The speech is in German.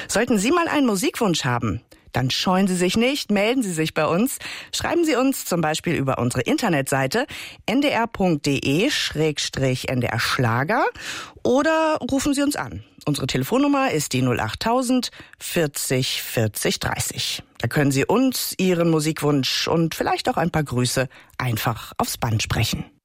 Sollten Sie mal einen Musikwunsch haben, dann scheuen Sie sich nicht, melden Sie sich bei uns. Schreiben Sie uns zum Beispiel über unsere Internetseite ndr.de/ndr Schlager oder rufen Sie uns an. Unsere Telefonnummer ist die 08000 40 40 30. Da können Sie uns Ihren Musikwunsch und vielleicht auch ein paar Grüße einfach aufs Band sprechen.